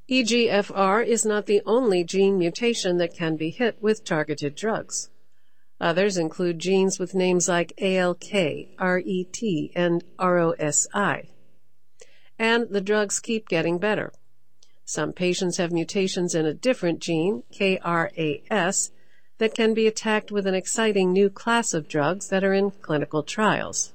EGFR is not the only gene mutation that can be hit with targeted drugs. Others include genes with names like ALK, RET, and ROSI. And the drugs keep getting better. Some patients have mutations in a different gene, KRAS, that can be attacked with an exciting new class of drugs that are in clinical trials.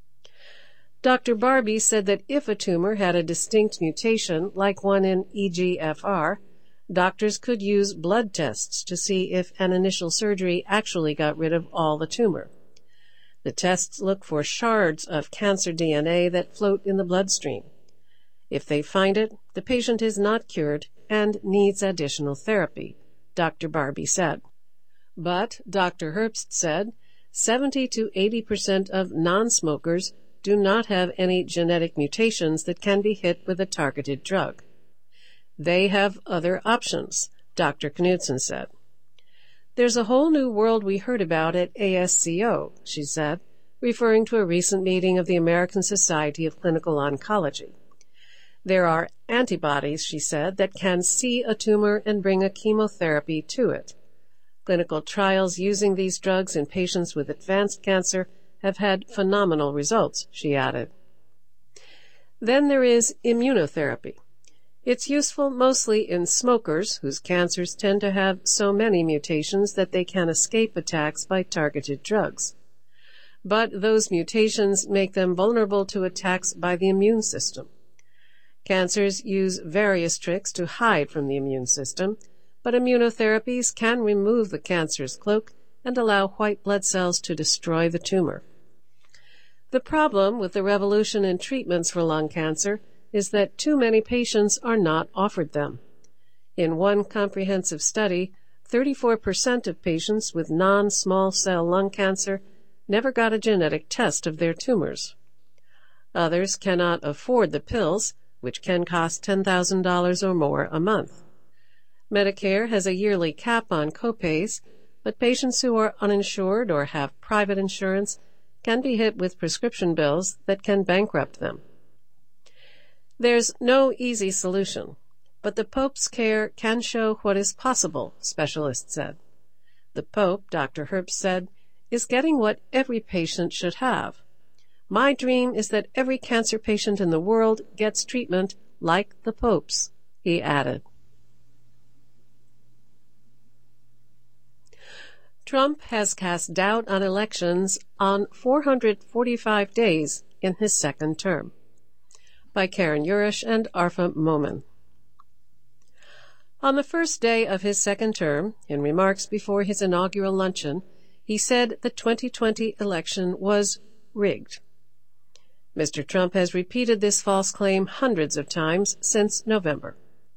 Dr. Barbie said that if a tumor had a distinct mutation, like one in EGFR, doctors could use blood tests to see if an initial surgery actually got rid of all the tumor. The tests look for shards of cancer DNA that float in the bloodstream. If they find it, the patient is not cured and needs additional therapy, Dr. Barbie said. But, Dr. Herbst said, 70 to 80% of non-smokers do not have any genetic mutations that can be hit with a targeted drug. They have other options, Dr. Knudsen said. There's a whole new world we heard about at ASCO, she said, referring to a recent meeting of the American Society of Clinical Oncology. There are antibodies, she said, that can see a tumor and bring a chemotherapy to it. Clinical trials using these drugs in patients with advanced cancer have had phenomenal results, she added. Then there is immunotherapy. It's useful mostly in smokers whose cancers tend to have so many mutations that they can escape attacks by targeted drugs. But those mutations make them vulnerable to attacks by the immune system. Cancers use various tricks to hide from the immune system, but immunotherapies can remove the cancer's cloak and allow white blood cells to destroy the tumor. The problem with the revolution in treatments for lung cancer is that too many patients are not offered them. In one comprehensive study, 34% of patients with non-small cell lung cancer never got a genetic test of their tumors. Others cannot afford the pills, which can cost $10,000 or more a month. Medicare has a yearly cap on copays, but patients who are uninsured or have private insurance can be hit with prescription bills that can bankrupt them. There's no easy solution, but the Pope's care can show what is possible, specialists said. The Pope, Dr. Herbst said, is getting what every patient should have. My dream is that every cancer patient in the world gets treatment like the Pope's, he added. Trump has cast doubt on elections on 445 days in his second term. By Karen Urish and Arfa Momin. On the first day of his second term, in remarks before his inaugural luncheon, he said the 2020 election was rigged. Mr. Trump has repeated this false claim hundreds of times since November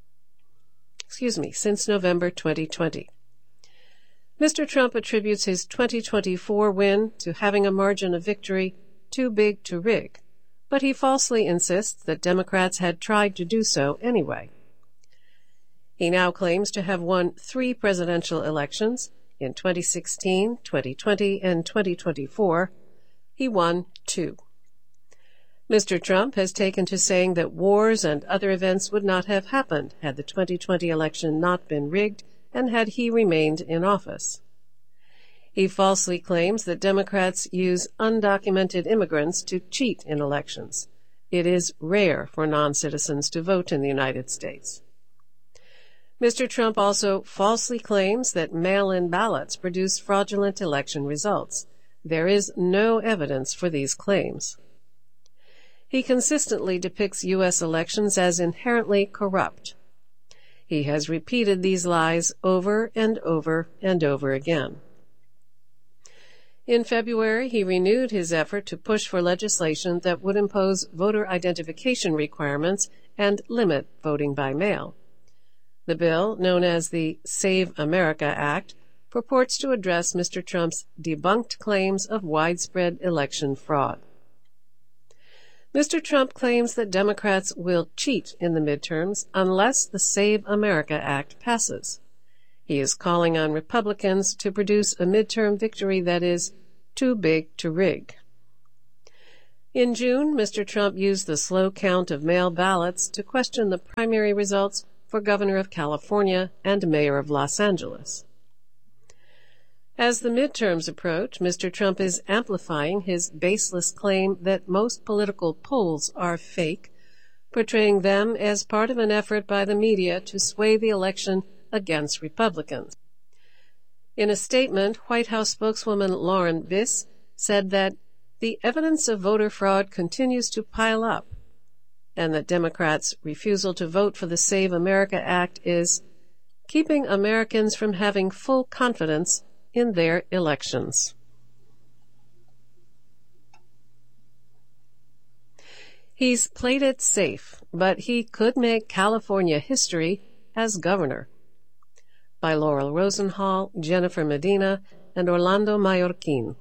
2020. Mr. Trump attributes his 2024 win to having a margin of victory too big to rig, but he falsely insists that Democrats had tried to do so anyway. He now claims to have won 3 presidential elections in 2016, 2020, and 2024. He won 2. Mr. Trump has taken to saying that wars and other events would not have happened had the 2020 election not been rigged and had he remained in office. He falsely claims that Democrats use undocumented immigrants to cheat in elections. It is rare for non-citizens to vote in the United States. Mr. Trump also falsely claims that mail-in ballots produce fraudulent election results. There is no evidence for these claims. He consistently depicts U.S. elections as inherently corrupt. He has repeated these lies over and over and over again. In February, he renewed his effort to push for legislation that would impose voter identification requirements and limit voting by mail. The bill, known as the Save America Act, purports to address Mr. Trump's debunked claims of widespread election fraud. Mr. Trump claims that Democrats will cheat in the midterms unless the Save America Act passes. He is calling on Republicans to produce a midterm victory that is too big to rig. In June, Mr. Trump used the slow count of mail ballots to question the primary results for governor of California and mayor of Los Angeles. As the midterms approach, Mr. Trump is amplifying his baseless claim that most political polls are fake, portraying them as part of an effort by the media to sway the election against Republicans. In a statement, White House spokeswoman Lauren Biss said that the evidence of voter fraud continues to pile up, and that Democrats' refusal to vote for the Save America Act is keeping Americans from having full confidence in their elections. He's played it safe, but he could make California history as governor. By Laurel Rosenhall, Jennifer Medina, and Orlando Mallorquin.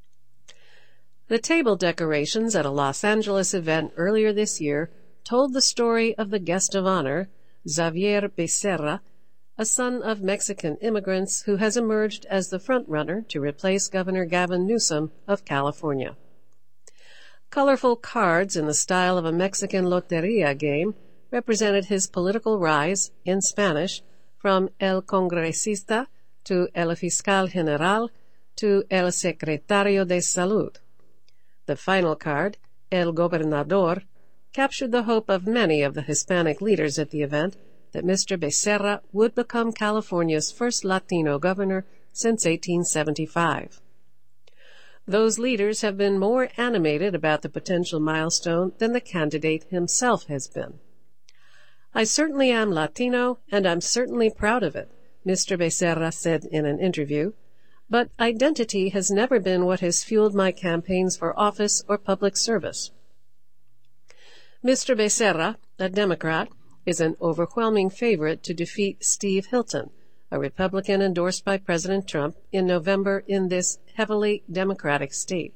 The table decorations at a Los Angeles event earlier this year told the story of the guest of honor, Xavier Becerra, a son of Mexican immigrants who has emerged as the frontrunner to replace Governor Gavin Newsom of California. Colorful cards in the style of a Mexican loteria game represented his political rise, in Spanish, from El Congresista to El Fiscal General to El Secretario de Salud. The final card, El Gobernador, captured the hope of many of the Hispanic leaders at the event that Mr. Becerra would become California's first Latino governor since 1875. Those leaders have been more animated about the potential milestone than the candidate himself has been. I certainly am Latino, and I'm certainly proud of it, Mr. Becerra said in an interview, but identity has never been what has fueled my campaigns for office or public service. Mr. Becerra, a Democrat, is an overwhelming favorite to defeat Steve Hilton, a Republican endorsed by President Trump in November in this heavily Democratic state.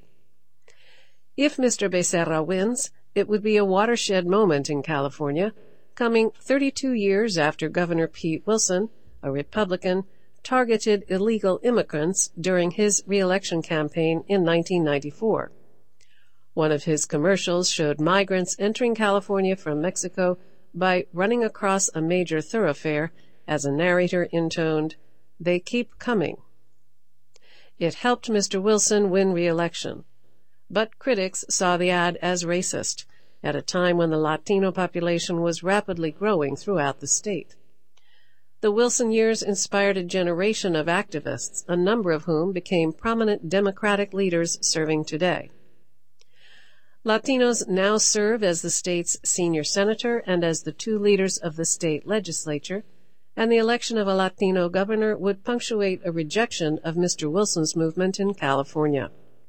If Mr. Becerra wins, it would be a watershed moment in California, coming 32 years after Governor Pete Wilson, a Republican, targeted illegal immigrants during his re-election campaign in 1994. One of his commercials showed migrants entering California from Mexico by running across a major thoroughfare as a narrator intoned, "They keep coming." It helped Mr. Wilson win re-election, but critics saw the ad as racist at a time when the Latino population was rapidly growing throughout the state. The Wilson years inspired a generation of activists, a number of whom became prominent Democratic leaders serving today. Latinos now serve as the state's senior senator and as the two leaders of the state legislature, and the election of a Latino governor would punctuate a rejection of Mr. Wilson's movement in California.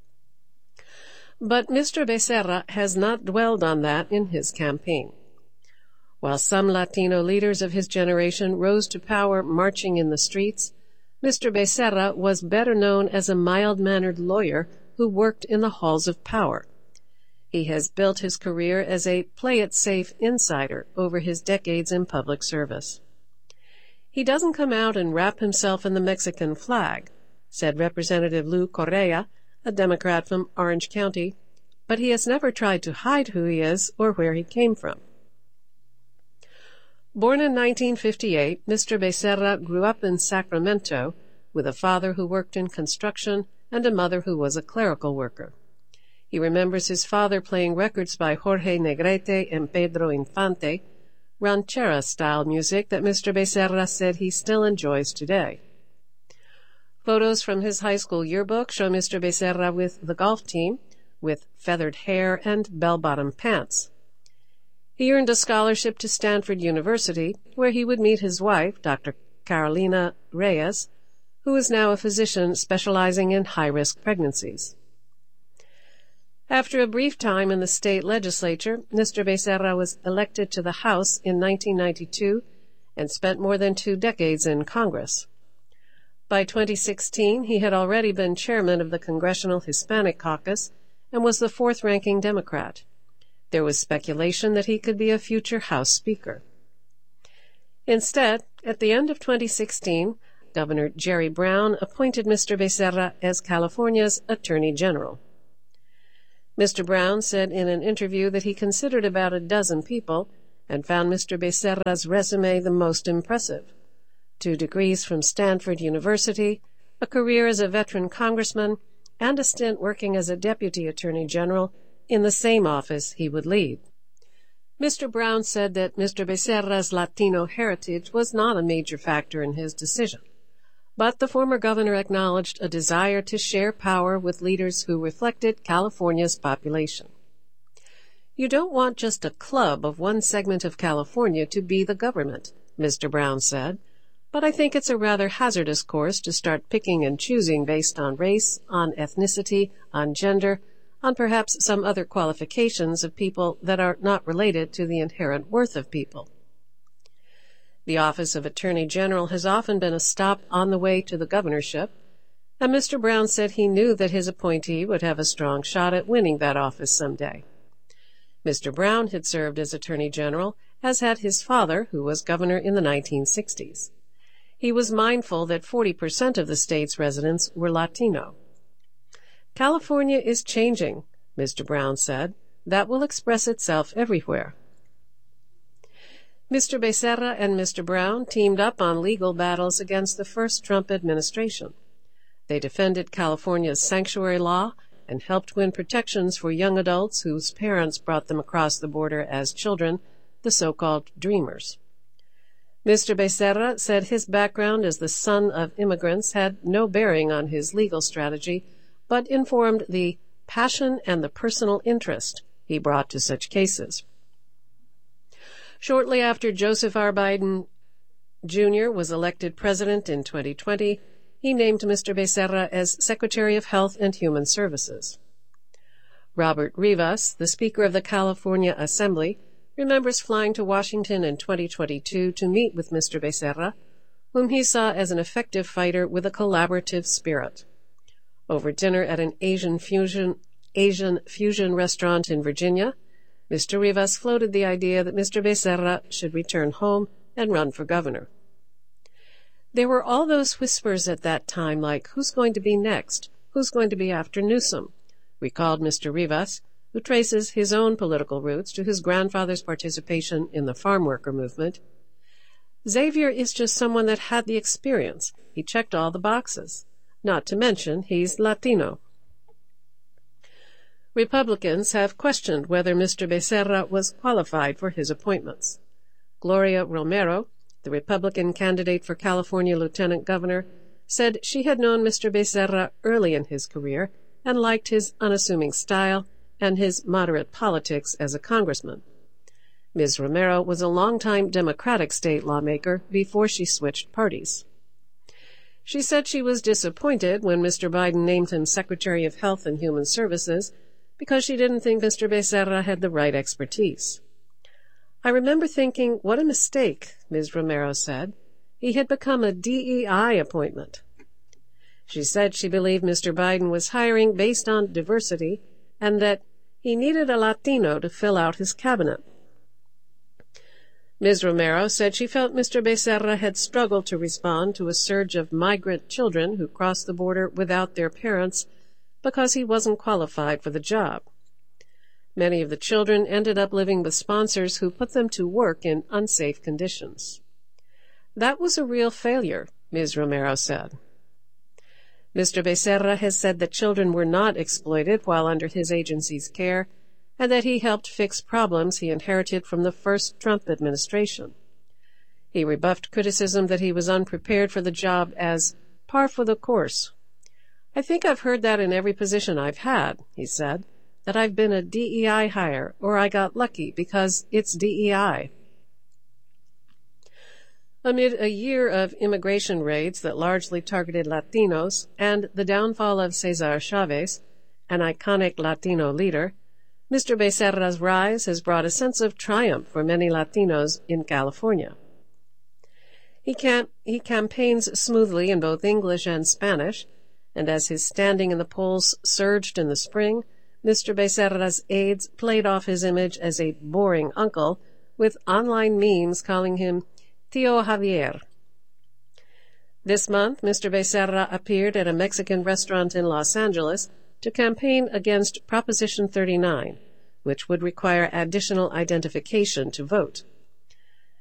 But Mr. Becerra has not dwelled on that in his campaign. While some Latino leaders of his generation rose to power marching in the streets, Mr. Becerra was better known as a mild-mannered lawyer who worked in the halls of power. He has built his career as a play-it-safe insider over his decades in public service. He doesn't come out and wrap himself in the Mexican flag, said Representative Lou Correa, a Democrat from Orange County, but he has never tried to hide who he is or where he came from. Born in 1958, Mr. Becerra grew up in Sacramento with a father who worked in construction and a mother who was a clerical worker. He remembers his father playing records by Jorge Negrete and Pedro Infante, ranchera-style music that Mr. Becerra said he still enjoys today. Photos from his high school yearbook show Mr. Becerra with the golf team, with feathered hair and bell-bottom pants. He earned a scholarship to Stanford University, where he would meet his wife, Dr. Carolina Reyes, who is now a physician specializing in high-risk pregnancies. After a brief time in the state legislature, Mr. Becerra was elected to the House in 1992 and spent more than 2 decades in Congress. By 2016, he had already been chairman of the Congressional Hispanic Caucus and was the 4th-ranking Democrat. There was speculation that he could be a future House Speaker. Instead, at the end of 2016, Governor Jerry Brown appointed Mr. Becerra as California's Attorney General. Mr. Brown said in an interview that he considered about a dozen people and found Mr. Becerra's resume the most impressive. 2 degrees from Stanford University, a career as a veteran congressman, and a stint working as a deputy attorney general in the same office he would lead. Mr. Brown said that Mr. Becerra's Latino heritage was not a major factor in his decision, but the former governor acknowledged a desire to share power with leaders who reflected California's population. "You don't want just a club of one segment of California to be the government," Mr. Brown said, "but I think it's a rather hazardous course to start picking and choosing based on race, on ethnicity, on gender, on perhaps some other qualifications of people that are not related to the inherent worth of people." The office of Attorney General has often been a stop on the way to the governorship, and Mr. Brown said he knew that his appointee would have a strong shot at winning that office someday. Mr. Brown had served as Attorney General, as had his father, who was governor in the 1960s. He was mindful that 40% of the state's residents were Latino. "California is changing," Mr. Brown said. "That will express itself everywhere." Mr. Becerra and Mr. Brown teamed up on legal battles against the first Trump administration. They defended California's sanctuary law and helped win protections for young adults whose parents brought them across the border as children, the so-called Dreamers. Mr. Becerra said his background as the son of immigrants had no bearing on his legal strategy, but informed the passion and the personal interest he brought to such cases. Shortly after Joseph R. Biden Jr. was elected president in 2020, he named Mr. Becerra as Secretary of Health and Human Services. Robert Rivas, the Speaker of the California Assembly, remembers flying to Washington in 2022 to meet with Mr. Becerra, whom he saw as an effective fighter with a collaborative spirit. Over dinner at an Asian fusion restaurant in Virginia, Mr. Rivas floated the idea that Mr. Becerra should return home and run for governor. "There were all those whispers at that time like, who's going to be next? Who's going to be after Newsom?" recalled Mr. Rivas, who traces his own political roots to his grandfather's participation in the farm worker movement. "Xavier is just someone that had the experience. He checked all the boxes. Not to mention, he's Latino." Republicans have questioned whether Mr. Becerra was qualified for his appointments. Gloria Romero, the Republican candidate for California lieutenant governor, said she had known Mr. Becerra early in his career and liked his unassuming style and his moderate politics as a congressman. Ms. Romero was a longtime Democratic state lawmaker before she switched parties. She said she was disappointed when Mr. Biden named him Secretary of Health and Human Services because she didn't think Mr. Becerra had the right expertise. "I remember thinking, what a mistake," Ms. Romero said. "He had become a DEI appointment." She said she believed Mr. Biden was hiring based on diversity and that he needed a Latino to fill out his cabinet. Ms. Romero said she felt Mr. Becerra had struggled to respond to a surge of migrant children who crossed the border without their parents because he wasn't qualified for the job. Many of the children ended up living with sponsors who put them to work in unsafe conditions. "That was a real failure," Ms. Romero said. Mr. Becerra has said that children were not exploited while under his agency's care and that he helped fix problems he inherited from the first Trump administration. He rebuffed criticism that he was unprepared for the job as par for the course. "I think I've heard that in every position I've had," he said, "that I've been a DEI hire or I got lucky because it's DEI." Amid a year of immigration raids that largely targeted Latinos and the downfall of Cesar Chavez, an iconic Latino leader, Mr. Becerra's rise has brought a sense of triumph for many Latinos in California. He campaigns smoothly in both English and Spanish, and as his standing in the polls surged in the spring, Mr. Becerra's aides played off his image as a boring uncle, with online memes calling him Tío Javier. This month, Mr. Becerra appeared at a Mexican restaurant in Los Angeles to campaign against Proposition 39, which would require additional identification to vote.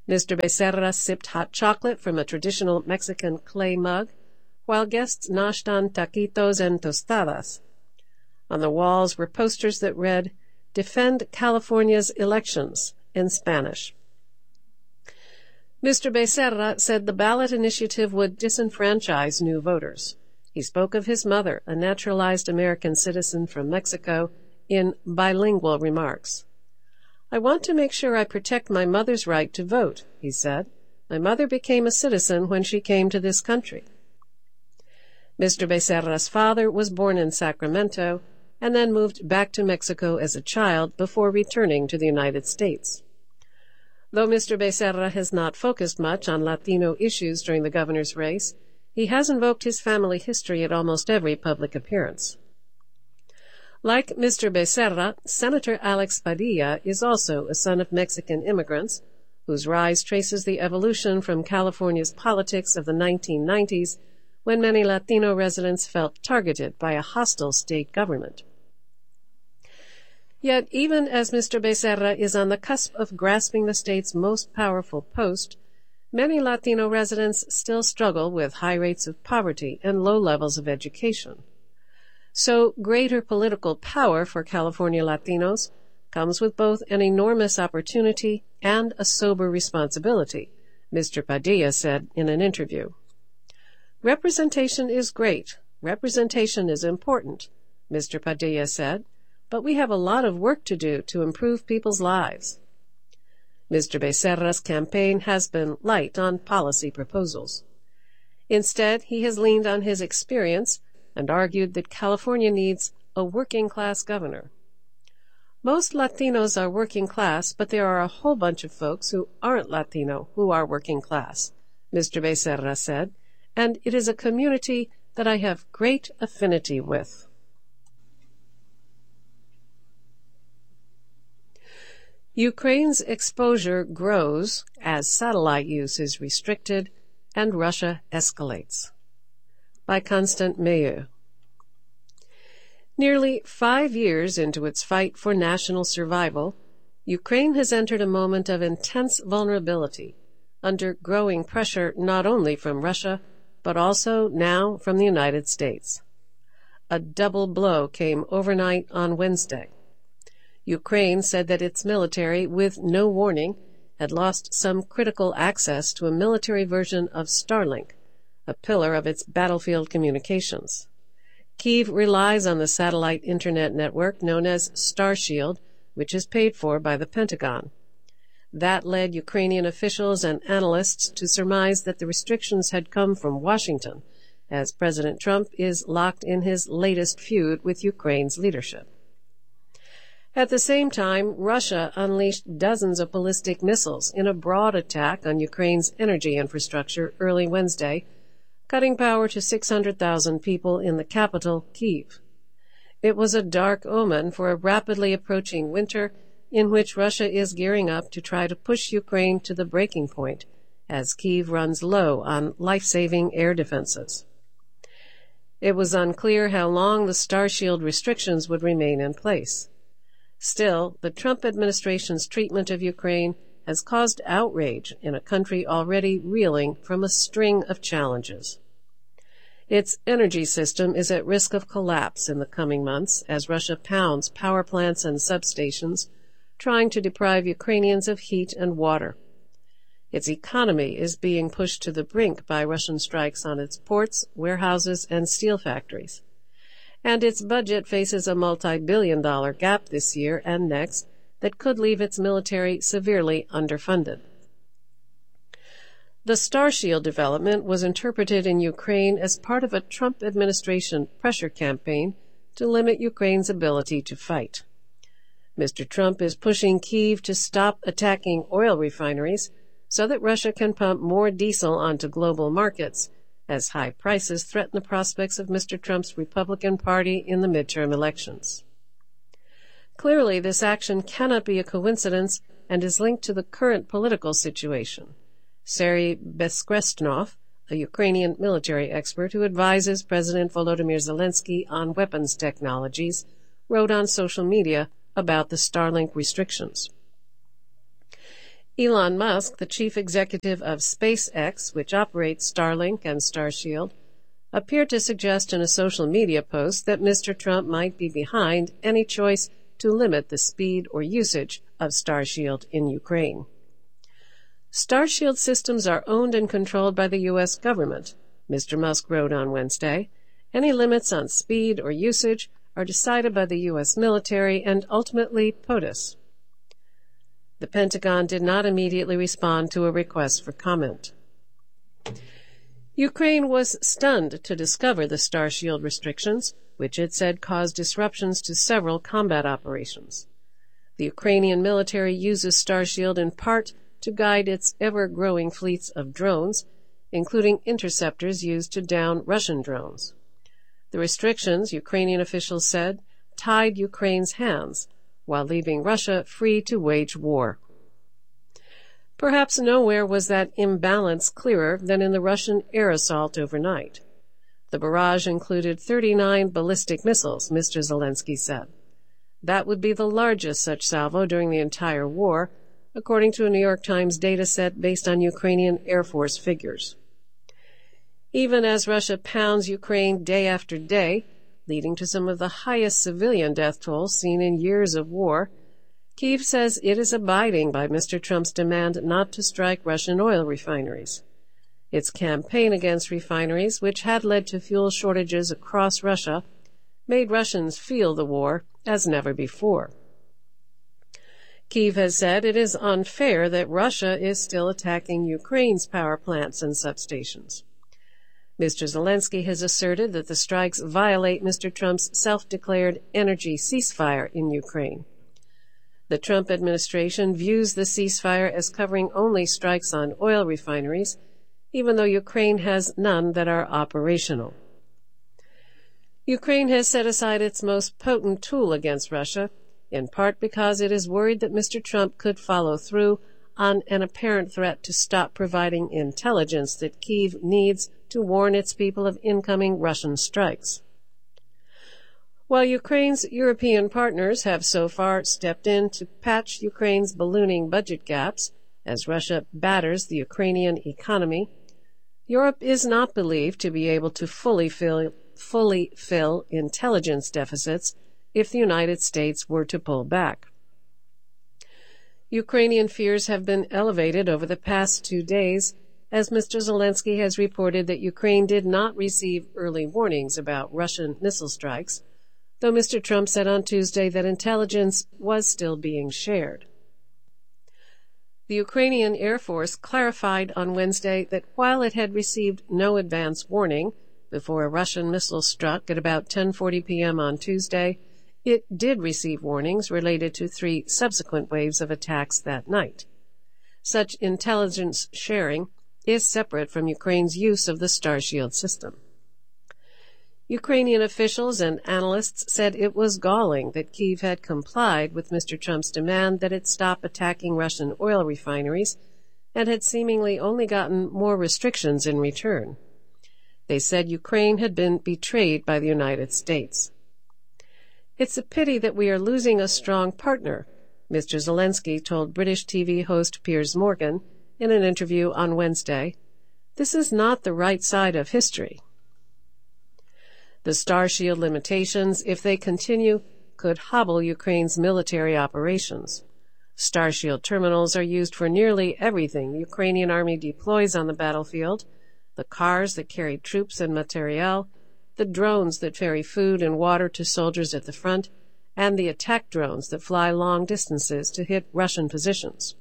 Mr. Becerra sipped hot chocolate from a traditional Mexican clay mug, while guests noshed on taquitos and tostadas. On the walls were posters that read, "Defend California's elections," in Spanish. Mr. Becerra said the ballot initiative would disenfranchise new voters. He spoke of his mother, a naturalized American citizen from Mexico, in bilingual remarks. "I want to make sure I protect my mother's right to vote," he said. "My mother became a citizen when she came to this country." Mr. Becerra's father was born in Sacramento and then moved back to Mexico as a child before returning to the United States. Though Mr. Becerra has not focused much on Latino issues during the governor's race, he has invoked his family history at almost every public appearance. Like Mr. Becerra, Senator Alex Padilla is also a son of Mexican immigrants, whose rise traces the evolution from California's politics of the 1990s, when many Latino residents felt targeted by a hostile state government. Yet, even as Mr. Becerra is on the cusp of grasping the state's most powerful post, many Latino residents still struggle with high rates of poverty and low levels of education. So greater political power for California Latinos comes with both an enormous opportunity and a sober responsibility, Mr. Padilla said in an interview. "Representation is great. Representation is important," Mr. Padilla said, "but we have a lot of work to do to improve people's lives." Mr. Becerra's campaign has been light on policy proposals. Instead, he has leaned on his experience and argued that California needs a working-class governor. "Most Latinos are working class, but there are a whole bunch of folks who aren't Latino who are working class," Mr. Becerra said, "and it is a community that I have great affinity with." Ukraine's exposure grows as satellite use is restricted and Russia escalates. By Constant Meilleur. Nearly 5 years into its fight for national survival, Ukraine has entered a moment of intense vulnerability, under growing pressure not only from Russia, but also now from the United States. A double blow came overnight on Wednesday. Ukraine said that its military, with no warning, had lost some critical access to a military version of Starlink, a pillar of its battlefield communications. Kyiv relies on the satellite internet network known as Starshield, which is paid for by the Pentagon. That led Ukrainian officials and analysts to surmise that the restrictions had come from Washington, as President Trump is locked in his latest feud with Ukraine's leadership. At the same time, Russia unleashed dozens of ballistic missiles in a broad attack on Ukraine's energy infrastructure early Wednesday, cutting power to 600,000 people in the capital, Kyiv. It was a dark omen for a rapidly approaching winter in which Russia is gearing up to try to push Ukraine to the breaking point as Kyiv runs low on life-saving air defenses. It was unclear how long the Starshield restrictions would remain in place. Still, the Trump administration's treatment of Ukraine has caused outrage in a country already reeling from a string of challenges. Its energy system is at risk of collapse in the coming months as Russia pounds power plants and substations, trying to deprive Ukrainians of heat and water. Its economy is being pushed to the brink by Russian strikes on its ports, warehouses, and steel factories. And its budget faces a multi-billion-dollar gap this year and next that could leave its military severely underfunded. The Starshield development was interpreted in Ukraine as part of a Trump administration pressure campaign to limit Ukraine's ability to fight. Mr. Trump is pushing Kyiv to stop attacking oil refineries so that Russia can pump more diesel onto global markets, as high prices threaten the prospects of Mr. Trump's Republican Party in the midterm elections. Clearly, this action cannot be a coincidence and is linked to the current political situation. Serhiy Bezkresnov, a Ukrainian military expert who advises President Volodymyr Zelensky on weapons technologies, wrote on social media about the Starlink restrictions. Elon Musk, the chief executive of SpaceX, which operates Starlink and Starshield, appeared to suggest in a social media post that Mr. Trump might be behind any choice to limit the speed or usage of Starshield in Ukraine. Starshield systems are owned and controlled by the U.S. government, Mr. Musk wrote on Wednesday. Any limits on speed or usage are decided by the U.S. military and ultimately POTUS. The Pentagon did not immediately respond to a request for comment. Ukraine was stunned to discover the Starshield restrictions, which it said caused disruptions to several combat operations. The Ukrainian military uses Starshield in part to guide its ever-growing fleets of drones, including interceptors used to down Russian drones. The restrictions, Ukrainian officials said, tied Ukraine's hands, while leaving Russia free to wage war. Perhaps nowhere was that imbalance clearer than in the Russian air assault overnight. The barrage included 39 ballistic missiles, Mr. Zelensky said. That would be the largest such salvo during the entire war, according to a New York Times data set based on Ukrainian Air Force figures. Even as Russia pounds Ukraine day after day, leading to some of the highest civilian death tolls seen in years of war, Kyiv says it is abiding by Mr. Trump's demand not to strike Russian oil refineries. Its campaign against refineries, which had led to fuel shortages across Russia, made Russians feel the war as never before. Kyiv has said it is unfair that Russia is still attacking Ukraine's power plants and substations. Mr. Zelensky has asserted that the strikes violate Mr. Trump's self-declared energy ceasefire in Ukraine. The Trump administration views the ceasefire as covering only strikes on oil refineries, even though Ukraine has none that are operational. Ukraine has set aside its most potent tool against Russia, in part because it is worried that Mr. Trump could follow through on an apparent threat to stop providing intelligence that Kyiv needs to warn its people of incoming Russian strikes. While Ukraine's European partners have so far stepped in to patch Ukraine's ballooning budget gaps as Russia batters the Ukrainian economy, Europe is not believed to be able to fully fill intelligence deficits if the United States were to pull back. Ukrainian fears have been elevated over the past 2 days as Mr. Zelensky has reported that Ukraine did not receive early warnings about Russian missile strikes, though Mr. Trump said on Tuesday that intelligence was still being shared. The Ukrainian Air Force clarified on Wednesday that while it had received no advance warning before a Russian missile struck at about 10:40 p.m. on Tuesday, it did receive warnings related to 3 subsequent waves of attacks that night. Such intelligence sharing is separate from Ukraine's use of the Starshield system. Ukrainian officials and analysts said it was galling that Kyiv had complied with Mr. Trump's demand that it stop attacking Russian oil refineries and had seemingly only gotten more restrictions in return. They said Ukraine had been betrayed by the United States. It's a pity that we are losing a strong partner, Mr. Zelensky told British TV host Piers Morgan in an interview on Wednesday. This is not the right side of history. The Starshield limitations, if they continue, could hobble Ukraine's military operations. Starshield terminals are used for nearly everything the Ukrainian army deploys on the battlefield: the cars that carry troops and materiel, the drones that ferry food and water to soldiers at the front, and the attack drones that fly long distances to hit Russian positions.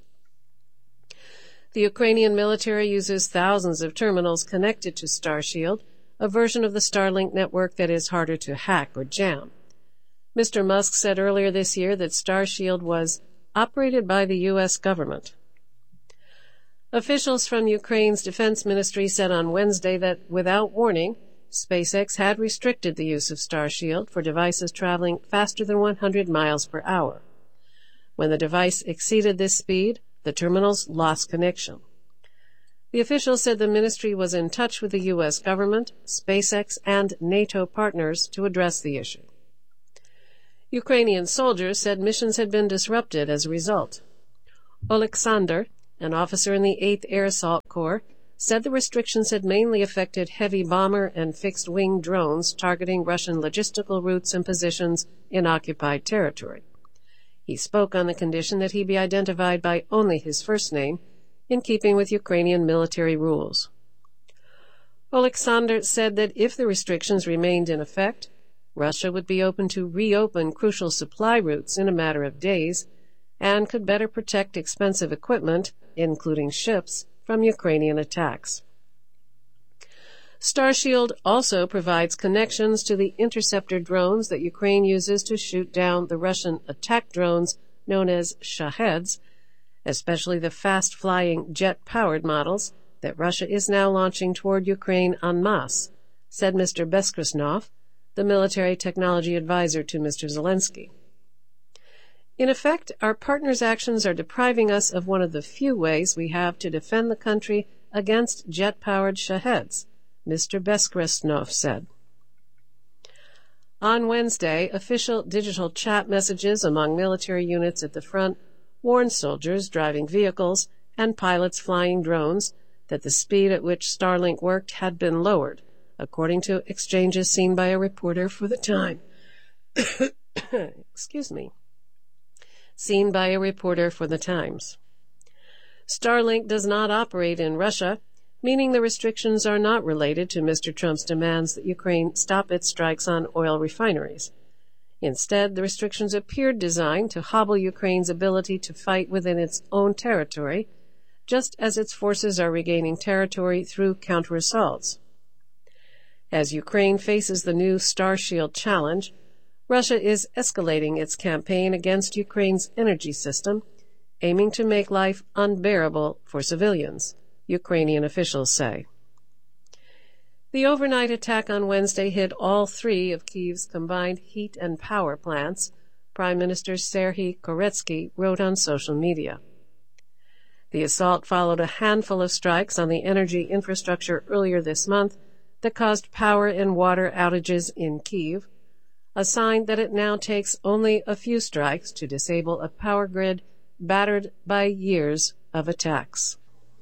The Ukrainian military uses thousands of terminals connected to Starshield, a version of the Starlink network that is harder to hack or jam. Mr. Musk said earlier this year that Starshield was operated by the U.S. government. Officials from Ukraine's defense ministry said on Wednesday that, without warning, SpaceX had restricted the use of Starshield for devices traveling faster than 100 miles per hour. When the device exceeded this speed, the terminals lost connection. The official said the ministry was in touch with the U.S. government, SpaceX, and NATO partners to address the issue. Ukrainian soldiers said missions had been disrupted as a result. Oleksandr, an officer in the 8th Air Assault Corps, said the restrictions had mainly affected heavy bomber and fixed-wing drones targeting Russian logistical routes and positions in occupied territory. He spoke on the condition that he be identified by only his first name, in keeping with Ukrainian military rules. Oleksandr said that if the restrictions remained in effect, Russia would be open to reopen crucial supply routes in a matter of days and could better protect expensive equipment, including ships, from Ukrainian attacks. Starshield also provides connections to the interceptor drones that Ukraine uses to shoot down the Russian attack drones known as Shaheds, especially the fast-flying jet-powered models that Russia is now launching toward Ukraine en masse, said Mr. Beskrasnov, the military technology advisor to Mr. Zelensky. In effect, our partners' actions are depriving us of one of the few ways we have to defend the country against jet-powered Shaheds, Mr. Beskrasnov said. On Wednesday, official digital chat messages among military units at the front warned soldiers driving vehicles and pilots flying drones that the speed at which Starlink worked had been lowered, according to exchanges seen by a reporter for the Times. Seen by a reporter for the Times. Starlink does not operate in Russia, meaning the restrictions are not related to Mr. Trump's demands that Ukraine stop its strikes on oil refineries. Instead, the restrictions appeared designed to hobble Ukraine's ability to fight within its own territory, just as its forces are regaining territory through counter-assaults. As Ukraine faces the new Starshield challenge, Russia is escalating its campaign against Ukraine's energy system, aiming to make life unbearable for civilians, Ukrainian officials say. The overnight attack on Wednesday hit all three of Kyiv's combined heat and power plants, Prime Minister Serhiy Koretsky wrote on social media. The assault followed a handful of strikes on the energy infrastructure earlier this month that caused power and water outages in Kyiv, a sign that it now takes only a few strikes to disable a power grid battered by years of attacks.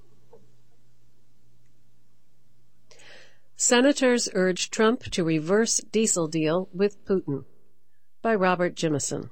Senators urge Trump to reverse diesel deal with Putin, by Robert Jimison.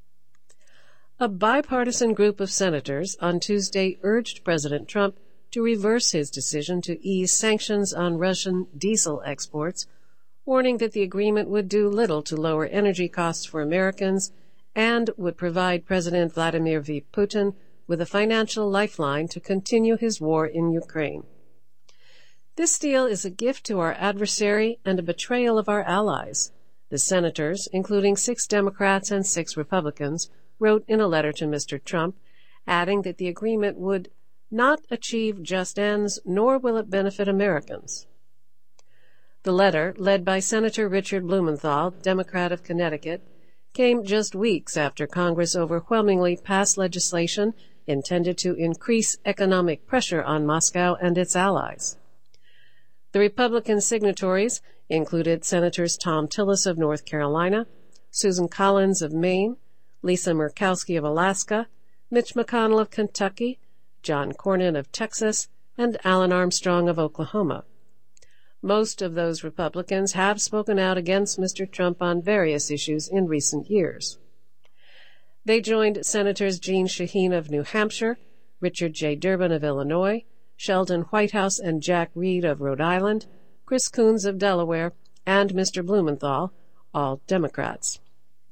A bipartisan group of senators on Tuesday urged President Trump to reverse his decision to ease sanctions on Russian diesel exports, warning that the agreement would do little to lower energy costs for Americans and would provide President Vladimir V. Putin with a financial lifeline to continue his war in Ukraine. This deal is a gift to our adversary and a betrayal of our allies, the senators, including 6 Democrats and 6 Republicans, wrote in a letter to Mr. Trump, adding that the agreement would not achieve just ends, nor will it benefit Americans. The letter, led by Senator Richard Blumenthal, Democrat of Connecticut, came just weeks after Congress overwhelmingly passed legislation intended to increase economic pressure on Moscow and its allies. The Republican signatories included Senators Tom Tillis of North Carolina, Susan Collins of Maine, Lisa Murkowski of Alaska, Mitch McConnell of Kentucky, John Cornyn of Texas, and Alan Armstrong of Oklahoma. Most of those Republicans have spoken out against Mr. Trump on various issues in recent years. They joined Senators Jeanne Shaheen of New Hampshire, Richard J. Durbin of Illinois, Sheldon Whitehouse and Jack Reed of Rhode Island, Chris Coons of Delaware, and Mr. Blumenthal, all Democrats.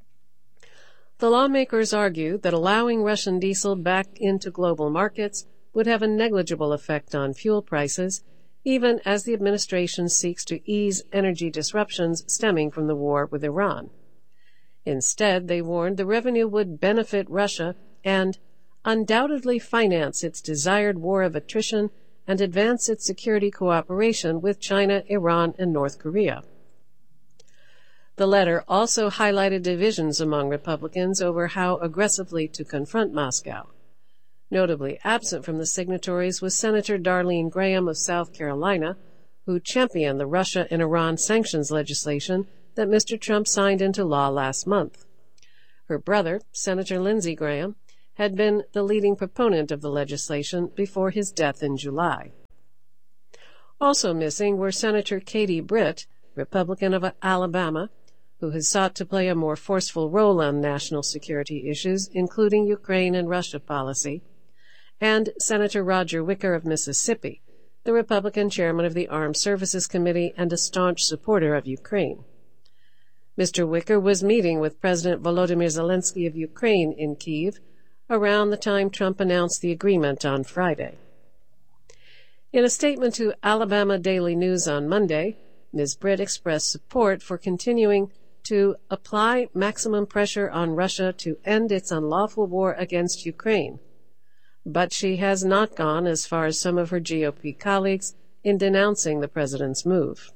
The lawmakers argue that allowing Russian diesel back into global markets would have a negligible effect on fuel prices, even as the administration seeks to ease energy disruptions stemming from the war with Iran. Instead, they warned the revenue would benefit Russia and undoubtedly finance its desired war of attrition and advance its security cooperation with China, Iran, and North Korea. The letter also highlighted divisions among Republicans over how aggressively to confront Moscow. Notably absent from the signatories was Senator Darlene Graham of South Carolina, who championed the Russia and Iran sanctions legislation that Mr. Trump signed into law last month. Her brother, Senator Lindsey Graham, had been the leading proponent of the legislation before his death in July. Also missing were Senator Katie Britt, Republican of Alabama, who has sought to play a more forceful role on national security issues, including Ukraine and Russia policy, and Senator Roger Wicker of Mississippi, the Republican chairman of the Armed Services Committee and a staunch supporter of Ukraine. Mr. Wicker was meeting with President Volodymyr Zelensky of Ukraine in Kyiv around the time Trump announced the agreement on Friday. In a statement to Alabama Daily News on Monday, Ms. Britt expressed support for continuing to apply maximum pressure on Russia to end its unlawful war against Ukraine, but she has not gone as far as some of her GOP colleagues in denouncing the president's move.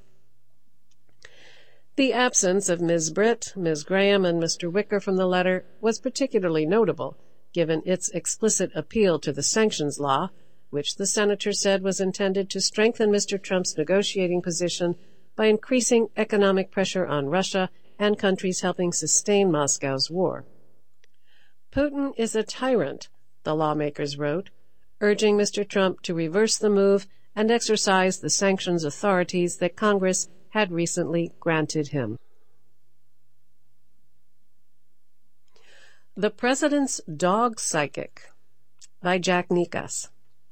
The absence of Ms. Britt, Ms. Graham, and Mr. Wicker from the letter was particularly notable, given its explicit appeal to the sanctions law, which the senator said was intended to strengthen Mr. Trump's negotiating position by increasing economic pressure on Russia and countries helping sustain Moscow's war. Putin is a tyrant, the lawmakers wrote, urging Mr. Trump to reverse the move and exercise the sanctions authorities that Congress had recently granted him. The President's Dog Psychic by Jack Nikas.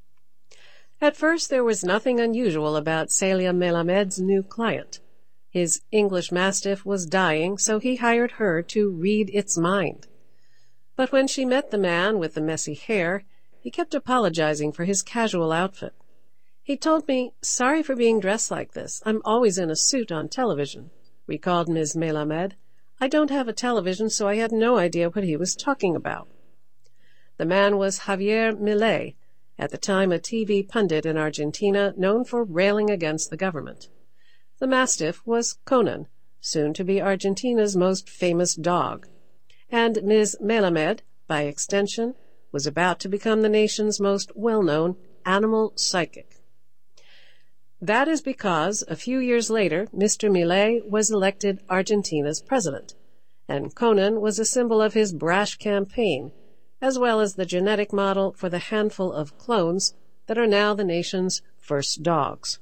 At first, there was nothing unusual about Celia Melamed's new client. His English Mastiff was dying, so he hired her to read its mind. But when she met the man with the messy hair, he kept apologizing for his casual outfit. He told me, "Sorry for being dressed like this. I'm always in a suit on television," recalled Ms. Melamed. "I don't have a television, so I had no idea what he was talking about." The man was Javier Milei, at the time a TV pundit in Argentina known for railing against the government. The Mastiff was Conan, soon to be Argentina's most famous dog, and Ms. Melamed, by extension, was about to become the nation's most well-known animal psychic. That is because, a few years later, Mr. Milei was elected Argentina's president, and Conan was a symbol of his brash campaign, as well as the genetic model for the handful of clones that are now the nation's first dogs.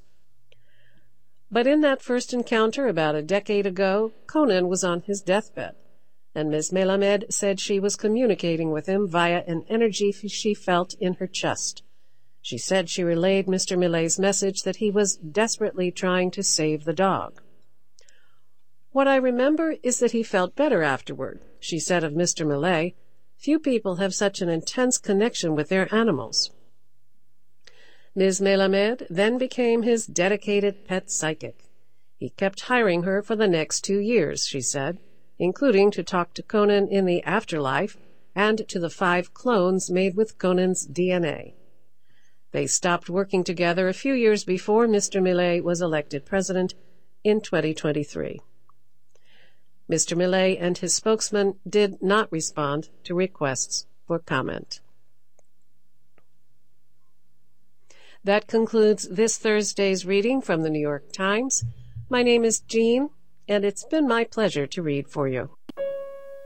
But in that first encounter about a decade ago, Conan was on his deathbed, and Ms. Melamed said she was communicating with him via an energy she felt in her chest. She said she relayed Mr. Milei's message that he was desperately trying to save the dog. "What I remember is that he felt better afterward," she said of Mr. Milei. "Few people have such an intense connection with their animals." Ms. Melamed then became his dedicated pet psychic. He kept hiring her for the next 2 years, she said, including to talk to Conan in the afterlife and to the 5 clones made with Conan's DNA. They stopped working together a few years before Mr. Milei was elected president in 2023. Mr. Milei and his spokesman did not respond to requests for comment. That concludes this Thursday's reading from the New York Times. My name is Jean, and it's been my pleasure to read for you.